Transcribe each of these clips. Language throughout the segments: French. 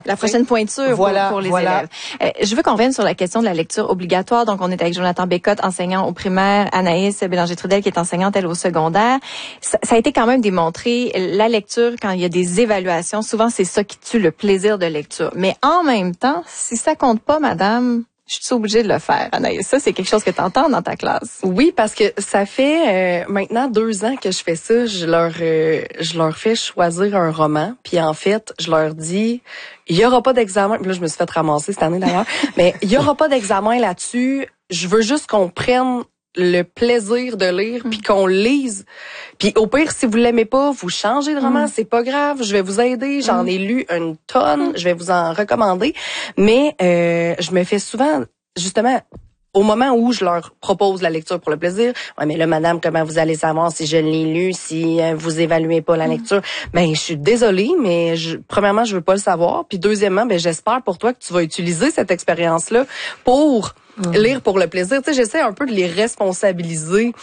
La prochaine pointure pour les élèves. Je veux qu'on revienne sur la question de la lecture obligatoire. Donc, on est avec Jonathan Bécotte, enseignant au primaire, Anaïs Bélanger-Trudel, qui est enseignante, elle, au secondaire. Ça a été quand même démontré, la lecture, quand il y a des évaluations, souvent, c'est ça qui tue le plaisir de lecture. Mais en même temps, si ça compte pas, madame, je suis obligée de le faire, Anaïs. Ça, c'est quelque chose que tu entends dans ta classe. Oui, parce que ça fait maintenant 2 ans que je fais ça. Je leur fais choisir un roman. Puis en fait, je leur dis, il y aura pas d'examen. Puis là, je me suis fait ramasser cette année d'ailleurs. Mais il y aura pas d'examen là-dessus. Je veux juste qu'on prenne le plaisir de lire, puis qu'on lise. Puis au pire, si vous l'aimez pas, vous changez de roman, c'est pas grave, je vais vous aider. J'en ai lu une tonne, je vais vous en recommander. Mais je me fais souvent, justement, au moment où je leur propose la lecture pour le plaisir, ouais, mais là, madame, comment vous allez savoir si je l'ai lu, si vous évaluez pas la lecture? Ben, je suis désolée, mais premièrement, je veux pas le savoir. Puis deuxièmement, ben, j'espère pour toi que tu vas utiliser cette expérience-là pour lire pour le plaisir. Tu sais, j'essaie un peu de les responsabiliser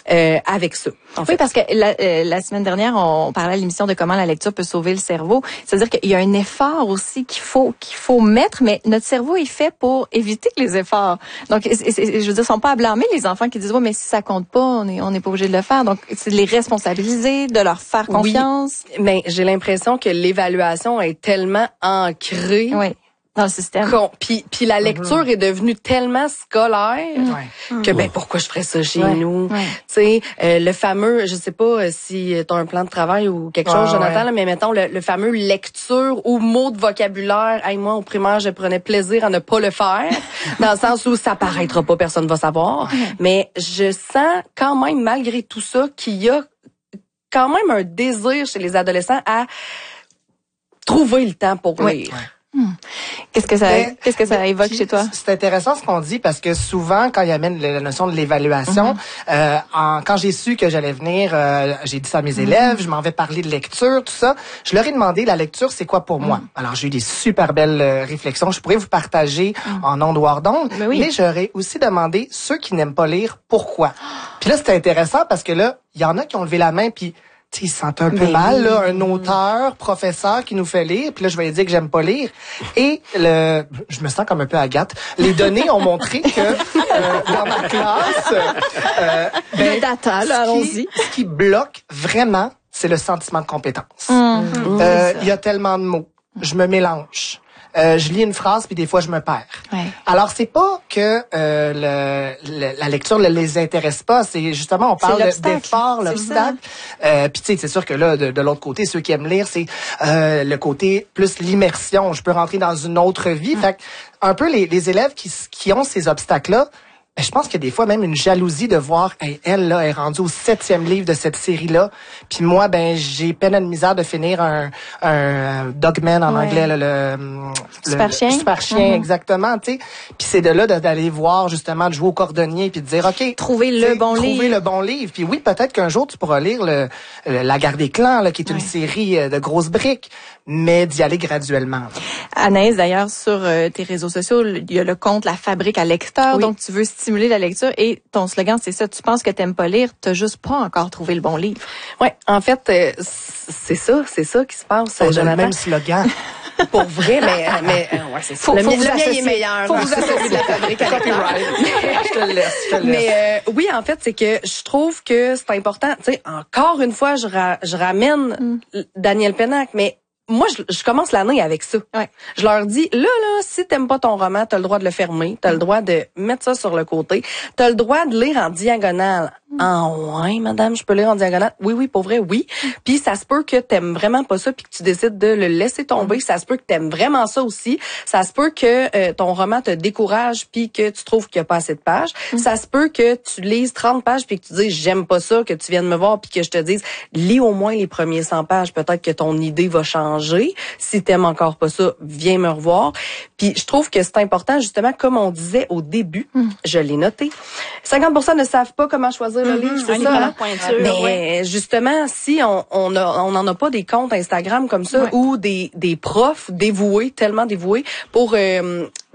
avec ça. Oui, parce que la semaine dernière, on parlait à l'émission de comment la lecture peut sauver le cerveau. C'est-à-dire qu'il y a un effort aussi qu'il faut mettre, mais notre cerveau est fait pour éviter les efforts. Donc, je veux dire, ils sont pas à blâmer, les enfants qui disent, ouais, mais si ça compte pas, on n'est pas obligé de le faire. Donc, c'est de les responsabiliser, de leur faire confiance. Oui, mais j'ai l'impression que l'évaluation est tellement ancrée. Oui. Dans le système. Puis la lecture est devenue tellement scolaire que ben pourquoi je ferais ça chez nous. Tu sais, le fameux, je sais pas si tu as un plan de travail ou quelque chose, Jonathan, là, mais mettons le fameux lecture ou mot de vocabulaire. Hey, moi au primaire, je prenais plaisir à ne pas le faire, dans le sens où ça paraîtra pas, personne va savoir. Mais je sens quand même malgré tout ça qu'il y a quand même un désir chez les adolescents à trouver le temps pour lire. Qu'est-ce que ça évoque chez toi? C'est intéressant ce qu'on dit parce que souvent, quand il amène la notion de l'évaluation, quand j'ai su que j'allais venir, j'ai dit ça à mes élèves, je m'en vais parler de lecture, tout ça. Je leur ai demandé, la lecture, c'est quoi pour moi? Alors, j'ai eu des super belles réflexions. Je pourrais vous partager en ondes ou hors d'ondes. Mais j'aurais aussi demandé ceux qui n'aiment pas lire, pourquoi? Puis là, c'était intéressant parce que là, il y en a qui ont levé la main puis ils se sentent un peu mal, là, un auteur, professeur qui nous fait lire, puis là, je vais lui dire que j'aime pas lire. Et je me sens comme un peu Agathe. Les données ont montré que dans ma classe, le data, là, allons-y. Ce qui bloque vraiment, c'est le sentiment de compétence. Il y a tellement de mots. Je me mélange. Je lis une phrase puis des fois je me perds. Alors c'est pas que la lecture ne les intéresse pas, c'est justement on parle d'effort, l'obstacle. Puis tu sais c'est sûr que là de l'autre côté ceux qui aiment lire c'est le côté plus l'immersion, je peux rentrer dans une autre vie. Fait que, un peu les élèves qui ont ces obstacles là, je pense qu'il y a des fois même une jalousie de voir elle là est rendue au 7e livre de cette série-là. Puis moi j'ai peine à de misère de finir un Dogman en anglais là, le Super Chien. Super Chien exactement, tu sais. Puis c'est de là d'aller voir justement de jouer au cordonnier puis de dire OK, trouver le bon livre. Puis oui, peut-être qu'un jour tu pourras lire La Guerre des clans là qui est une série de grosses briques, mais d'y aller graduellement. Là. Anaïs, d'ailleurs, sur tes réseaux sociaux, il y a le compte La Fabrique à lecteurs, donc tu veux stimuler la lecture et ton slogan, c'est ça, tu penses que t'aimes pas lire, t'as juste pas encore trouvé le bon livre. Ouais, en fait, c'est ça qui se passe. On a le même slogan. Pour vrai, mais ouais, c'est ça. Le mien est meilleur. Faut vous associer de La Fabrique à lecteurs. Je te laisse. Mais oui, en fait, c'est que je trouve que c'est important. Tu sais, encore une fois, je ramène Daniel Pénac, mais moi, je commence l'année avec ça. Je leur dis, là, si t'aimes pas ton roman, t'as le droit de le fermer, t'as le droit de mettre ça sur le côté, t'as le droit de lire en diagonale. Ouais, madame, je peux lire en diagonale. Oui, pour vrai, oui. Puis ça se peut que t'aimes vraiment pas ça puis que tu décides de le laisser tomber. Ça se peut que t'aimes vraiment ça aussi. Ça se peut que ton roman te décourage puis que tu trouves qu'il y a pas assez de pages. Ça se peut que tu lises 30 pages puis que tu dises j'aime pas ça, que tu viennes me voir puis que je te dise lis au moins les premiers 100 pages. Peut-être que ton idée va changer. Si t'aimes encore pas ça, viens me revoir. Puis je trouve que c'est important justement comme on disait au début, je l'ai noté. 50% ne savent pas comment choisir le livre, c'est ça. Hein? Mais justement, si on n'en a pas des comptes Instagram comme ça ou des profs dévoués, tellement dévoués pour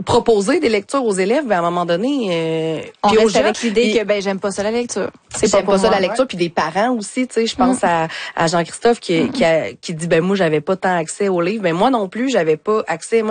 proposer des lectures aux élèves, ben à un moment donné, on reste avec l'idée que j'aime pas ça la lecture. J'aime pas ça la lecture, puis des parents aussi, tu sais, je pense à Jean-Christophe qui dit ben moi j'avais pas tant accès aux livres, ben moi non plus, j'avais pas accès.